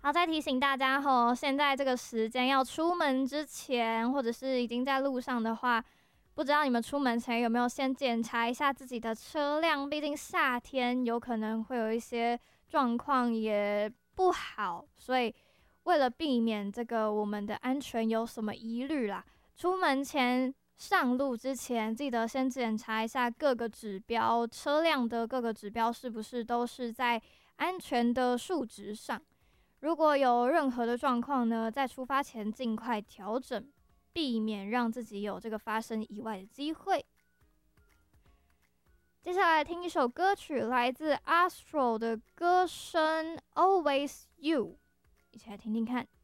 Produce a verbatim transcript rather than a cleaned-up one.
好，再提醒大家吼，现在这个时间要出门之前，或者是已经在路上的话，不知道你们出门前有没有先检查一下自己的车辆？毕竟夏天有可能会有一些状况也不好，所以为了避免这个我们的安全有什么疑虑啦，出门前上路之前，记得先检查一下各个指标，车辆的各个指标是不是都是在安全的数值上。如果有任何的状况呢，在出发前尽快调整，避免让自己有这个发生意外的机会。接下来听一首歌曲，来自 Astro 的歌声《Always You》，一起来听听看。